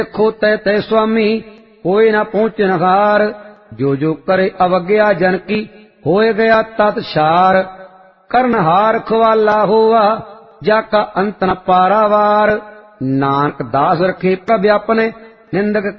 खोते ते स्वामी कोई न पहुँचन हार। जो जो करे अवज्ञा जन की होए गया तत्सार। करनहार ख्वाला हुआ जाका अंत न पारावार। नानक दास रखे प्रभ अपने निंदक